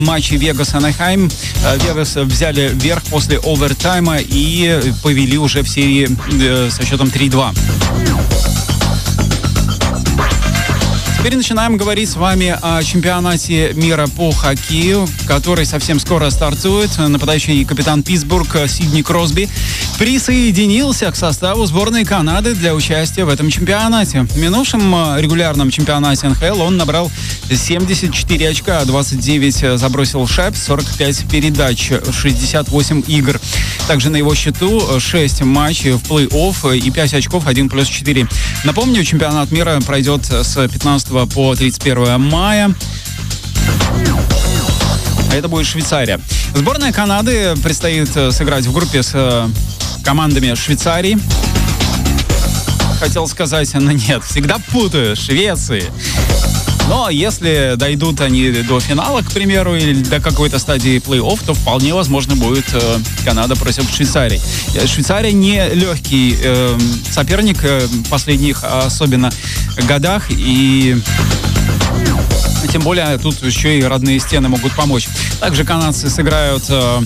матче Вегас-Анахайм. Вегас взяли верх после овертайма и повели уже в серии со счетом 3-2. Теперь начинаем говорить с вами о чемпионате мира по хоккею, который совсем скоро стартует. Нападающий капитан Питтсбург Сидни Кросби присоединился к составу сборной Канады для участия в этом чемпионате. В минувшем регулярном чемпионате НХЛ он набрал 74 очка, 29 забросил шайб, 45 передач, 68 игр. Также на его счету 6 матчей в плей-офф и 5 очков, 1+4. Напомню, чемпионат мира пройдет с 15 по 31 мая. Это будет Швейцария. Сборная Канады предстоит сыграть в группе с командами Швейцарии. Хотел сказать, но нет, всегда путаю, Швеции. Но если дойдут они до финала, к примеру, или до какой-то стадии плей-офф, то вполне возможно будет Канада против Швейцарии. Швейцария не легкий соперник в последних особенно годах, и тем более тут еще и родные стены могут помочь. Также канадцы сыграют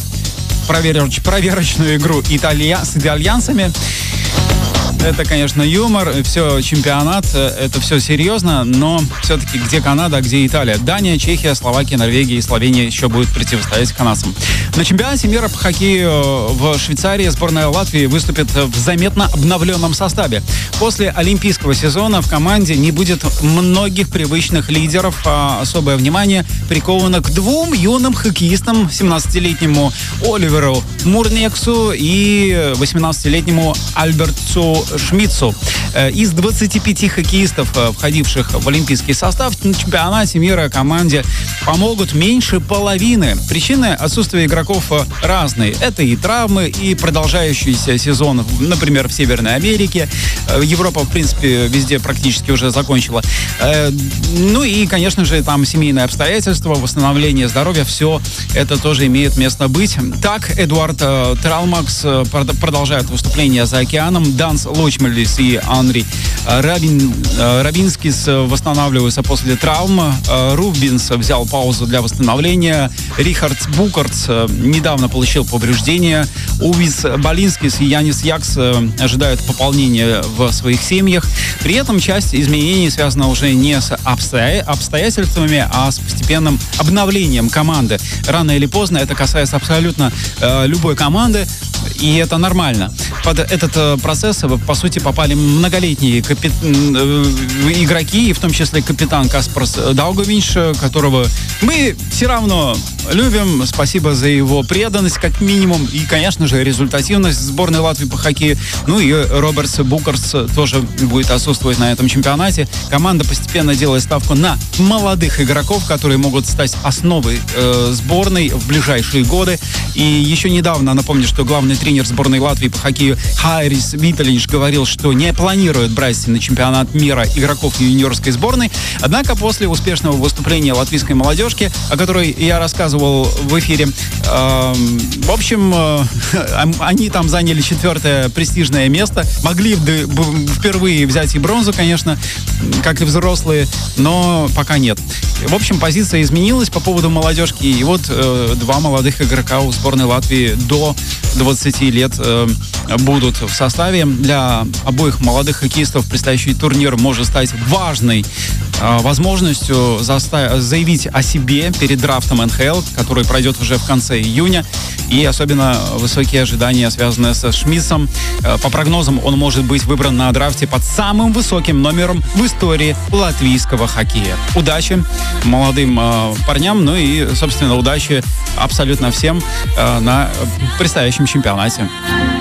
проверочную игру с итальянцами. Это, конечно, юмор, все чемпионат, это все серьезно, но все-таки где Канада, а где Италия? Дания, Чехия, Словакия, Норвегия и Словения еще будут противостоять канадцам. На чемпионате мира по хоккею в Швейцарии сборная Латвии выступит в заметно обновленном составе. После олимпийского сезона в команде не будет многих привычных лидеров, а особое внимание приковано к двум юным хоккеистам, 17-летнему Оливеру Мурнексу и 18-летнему Альберту Шмидцу. Из 25 хоккеистов, входивших в олимпийский состав, на чемпионате мира команде помогут меньше половины. Причины отсутствия игроков разные. Это и травмы, и продолжающийся сезон, например, в Северной Америке. Европа, в принципе, везде практически уже закончила. Ну и, конечно же, там семейные обстоятельства, восстановление здоровья, все это тоже имеет место быть. Так, Эдуард Тралмакс продолжает выступление за океаном. Данс Лочмелис и Анри Рабинскис восстанавливаются после травм. Рубинс взял паузу для восстановления. Рихард Букартс недавно получил повреждения. Увис Балинскис и Янис Якс ожидают пополнения в своих семьях. При этом часть изменений связана уже не с обстоятельствами, а с постепенным обновлением команды. Рано или поздно это касается абсолютно любой команды, и это нормально. Под этот процесс, по сути, попали многолетние игроки, в том числе капитан Каспарс Даугавинш, которого мы все равно любим. Спасибо за его преданность, как минимум, и, конечно же, результативность сборной Латвии по хоккею. Ну и Робертс Букарс тоже будет отсутствовать на этом чемпионате. Команда постепенно делает ставку на молодых игроков, которые могут стать основой сборной в ближайшие годы. И еще недавно, напомню, что главный тренер сборной Латвии по хоккею Хайрис Виталинш говорил, что не планирует брать на чемпионат мира игроков юниорской сборной. Однако после успешного выступления латвийской молодежки, о которой я рассказывал в эфире, в общем, они там заняли 4-е престижное место. Могли впервые взять и бронзу, конечно, как и взрослые, но пока нет. В общем, позиция изменилась по поводу молодежки. И вот два молодых игрока у сборной Латвии до 20 лет будут в составе. Для обоих молодых хоккеистов предстоящий турнир может стать важной возможностью заявить о себе перед драфтом НХЛ, который пройдет уже в конце июня. И особенно высокие ожидания, связанные со Шмидцем. По прогнозам, он может быть выбран на драфте под самым высоким номером в истории латвийского хоккея. Удачи молодым парням, ну и, собственно, удачи абсолютно всем на предстоящем чемпионате.